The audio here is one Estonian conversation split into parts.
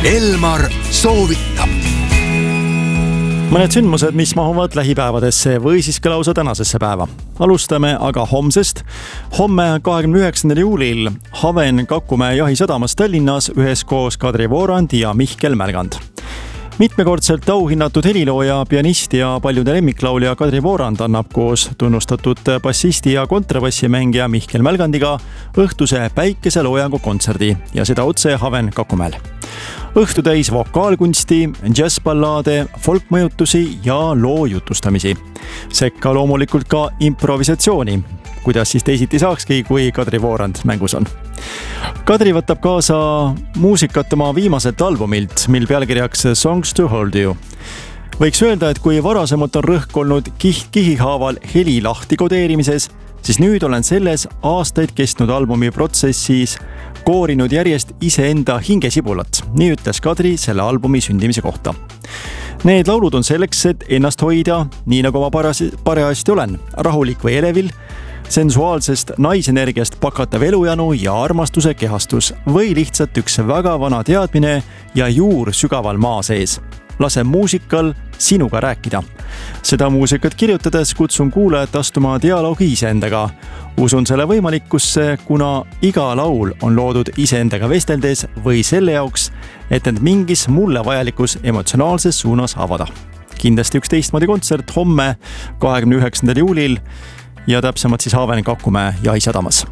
Elmar soovitab. Mõned sündmused, mis mahuvad lähipäevadesse või siis ka lausa tänasesse päeva. Alustame aga homsest. Homme 29. juulil Haven Kakumäe jahisadamas Tallinnas üheskoos Kadri Voorand ja Mihkel Mälgand. Mitmekordselt auhinnatud helilooja, pianist ja paljude lemmiklaulja Kadri Voorand annab koos tunnustatud bassisti ja kontrabassimängija Mihkel Mälgandiga õhtuse päikeseloojangu kontserdi ja seda otse Haven Kakumäel. Õhtu täis vokaalkunsti, džässballaade, folkmõjutusi ja loo jutustamisi. Sekka loomulikult ka improvisatsiooni. Kuidas siis teisiti saakski, kui Kadri Voorand mängus on. Kadri võtab kaasa muusikat oma viimaselt albumilt, mil pealkirjaks Songs to Hold You. Võiks öelda, et kui varasemalt on rõhk olnud kihihaaval heli lahti kodeerimises, siis nüüd olen selles aastaid kestnud albumi protsessis koorinud järjest iseenda hingesibulat. Nii ütles Kadri selle albumi sündimise kohta. Need laulud on selleks, et ennast hoida, nii nagu ma parajasti olen, rahulik või elevil, sensuaalsest naisenergiast pakatav elujanu ja armastuse kehastus või lihtsalt üks väga vana teadmine ja juur sügaval maa sees. Lase muusikal sinuga rääkida. Seda muusikat kirjutades kutsun kuulajat astuma dialoogi iseendaga. Usun selle võimalikkusse, kuna iga laul on loodud iseendaga vesteldes või selle jaoks, et end mingis mulle vajalikus emotsionaalses suunas avada. Kindlasti üks teistmoodi kontsert homme 29. juulil ja täpsemalt siis Haven Kakumäe jahisadamas.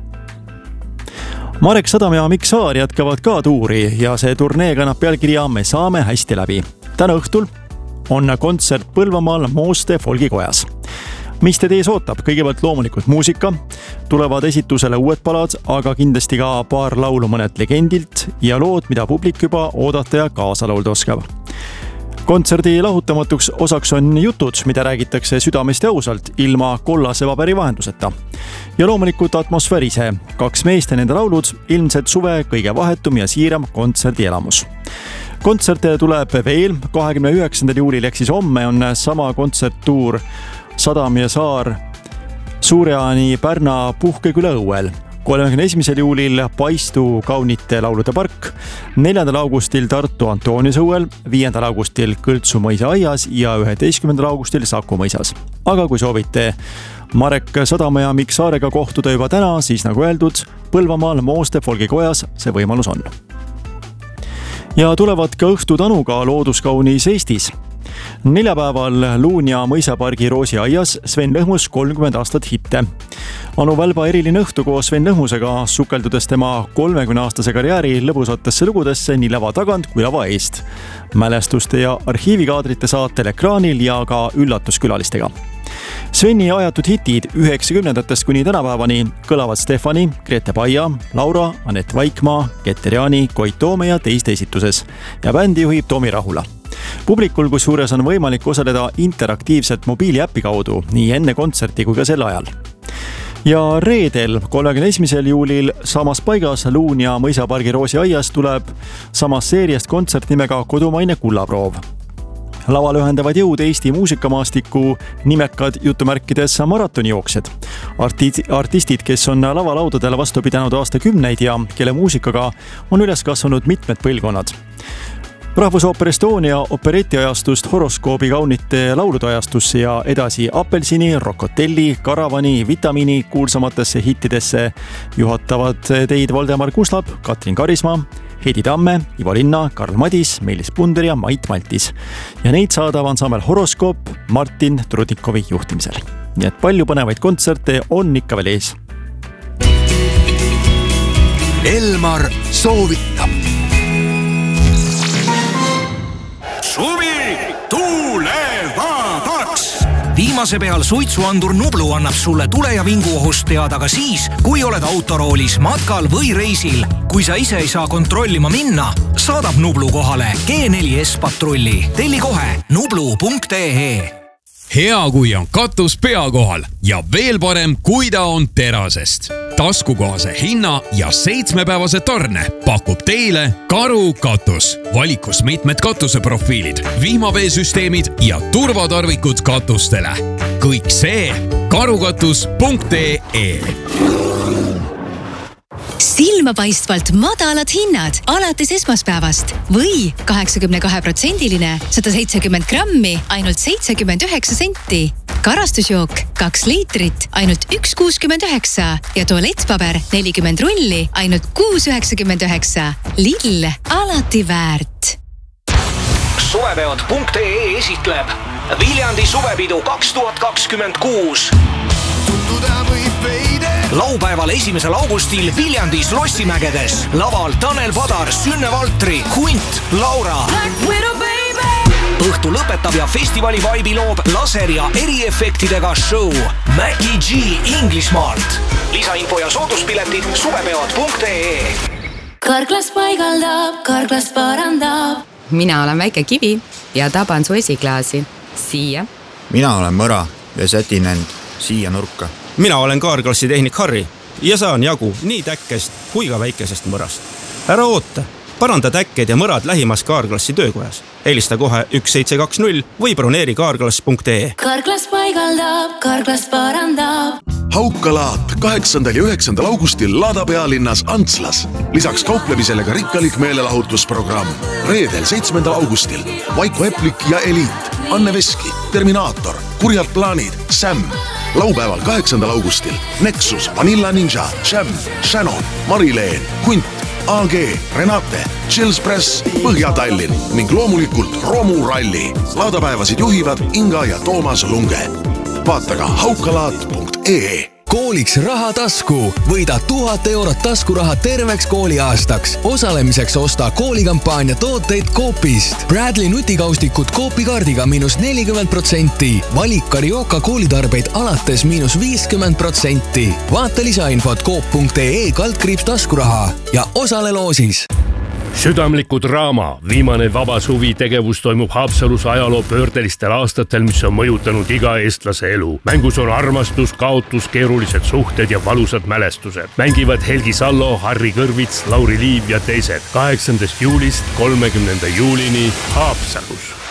Marek Sadam ja Mikk Saar jätkavad ka tuuri ja see turnee kannab pealkirja Me saame hästi läbi. Täna õhtul on kontsert Põlvamaal Mooste folgikojas. Mis te ees ootab? Kõigepealt loomulikult muusika, tulevad esitusele uued palad, aga kindlasti ka paar laulu mõned legendilt ja lood, mida publik juba oodata ja kaasa laulda oskab. Kontserdi lahutamatuks osaks on jutud, mida räägitakse südamest ja ausalt, ilma kollase paberi vahenduseta. Ja loomulikult atmosfäär ise, 2 meest ja nende laulud, ilmselt suve kõige vahetum ja siiram kontserdi elamus. Kontserte tuleb veel 29. juulil ehk siis homme on sama kontserttuur Sadam ja Saar Suurjaani Pärna Puhkeküla õuel. 31. juulil Paistu kaunite laulude park, 4. augustil Tartu Antoniuse õuel, 5. augustil Kõltsu mõisa aias ja 11. augustil Saku mõisas. Aga kui soovite Marek Sadama ja Mikk Saarega kohtuda juba täna, siis nagu öeldud, Põlvamaal Mooste folgikojas see võimalus on. Ja tulevad ka õhtu tanuga looduskaunis Eestis. Neljapäeval Luunja mõisapargi Roosi aias Sven Lõhmus 30 aastat hitte. Anu Välba eriline õhtu koos Sven Lõhmusega sukeldudes tema 30-aastase karjääri lõbusatesse lugudesse nii lava tagant kui lava eest. Mälestuste ja arhiivikaadrite saatel ekraanil ja ka üllatuskülalistega. Sveni ajatud hitid 90-ndatest kuni tänapäevani kõlavad Stefani, Grete Paia, Laura, Anett Vaikmaa, Keter Jaani, Koit Toome ja teiste esituses ja bändi juhib Tomi Rahula. Publikul kus suures on võimalik osaleda interaktiivselt mobiiliäppi kaudu nii enne kontserti kui ka sel ajal. Ja reedel 31. juulil samas paigas Luunja mõisapargi Roosi aias tuleb samas seeriast kontsert nimega Kodumaine kullaproov. Laval ühendavad jõud Eesti muusikamaastiku nimekad jutumärkides maratonijooksed. Artistid, kes on lavalaudadele vastu pidanud aastakümneid ja kelle muusikaga on üles kasvanud mitmed põlvkonnad. Rahvusooper Estonia operetiajastust horoskoobi kaunite laulude ajastusse ja edasi Apelsini, Rokotelli, Karavani, Vitamiini kuulsamatesse hittidesse juhatavad teid Valdemar Kuslap, Katrin Karisma, Heidi Tamme, Ivo Linna, Karl Madis, Meelis Punder ja Mait Maltis. Ja neid saadav ansambel Horoskoop Martin Trudnikovi juhtimisel. Nii et palju põnevaid kontserte on ikka veel ees. Elmar soovitab. Suvi tulevadaks! Viimase peal suitsuandur Nublu annab sulle tule ja vinguohust teada ka siis, kui oled autoroolis, matkal või reisil. Kui sa ise ei saa kontrollima minna, saadab Nublu kohale G4S patrulli. Telli kohe nublu.ee. Hea, kui on katus pea kohal ja veel parem, kui ta on terasest. Taskukohase hinna ja 7-päevase tarne pakub teile Karu katus. Valikus mitmed katuseprofiilid, vihmaveesüsteemid ja turvatarvikud katustele. Kõik see karukatus.ee. silmapaistvalt madalad hinnad alates esmaspäevast või 82%-line 170 grammi ainult 79 senti. Karastusjook 2 liitrit ainult 1,69 ja tualettpaber 40 rulli ainult 6,99. Lidl, alati väärt. Suvepeod.ee esitleb Viljandi suvepidu 2026. Laupäeval 1. augustil Viljandis Lossimägedes. Laval Tanel Padar, Sünne Valtri, Hunt, Laura. Õhtu lõpetab ja festivali vaibi loob laser- ja eriefektidega show Mackie G Inglismaalt. Lisainfo ja sooduspiletid suvepeod.ee. Karklas paigaldab, karklas parandab. Mina olen Väike Kivi ja taban su esiklaasi. Siia. Mina olen Mõra ja sätin end siia nurka. Mina olen Kaarklassi tehnik Harri ja saan jagu nii täkkest kui ka väikesest mõrast. Ära oota, paranda täkked ja mõrad lähimas Kaarklassi töökojas. Helista kohe 1720 või broneeri kaarklass.ee. Karklas paigaldab, karklas parandab. Haukalaat 8. ja 9. augustil Lada pealinnas Antslas. Lisaks kauplemisele ka rikkalik meelelahutusprogramm. Reedel 7. augustil Vaiko Eplik ja Eliit, Anne Veski, Terminaator, Kurjalt plaanid, Sam. Laupäeval 8. augustil Nexus, Vanilla Ninja, Jam, Shannon, Marileen, Hunt, AG, Renate, Chills Press, Põhja-Tallinn ning loomulikult Romu Ralli. Laadapäevasid juhivad Inga ja Toomas Lunge. Vaata ka haukalaat.ee. Kooliks raha tasku. Võida 1000 eurot taskuraha terveks kooliaastaks. Osalemiseks osta koolikampaania tooteid Coopist. Bradley nutikaustikud Coopi kaardiga -40%. Valik Carioca koolitarbeid alates -50%. Vaata lisainfot coop.ee/taskuraha ja osale loosis. Südamliku draama viimane vaba suvi tegevus toimub Haapsalus ajaloo pöördelistel aastatel, mis on mõjutanud iga eestlase elu. Mängus on armastus, kaotus, keerulised suhted ja valusad mälestused. Mängivad Helgi Sallo, Harri Kõrvits, Lauri Liiv ja teised. 8. juulist 30. juulini Haapsalus.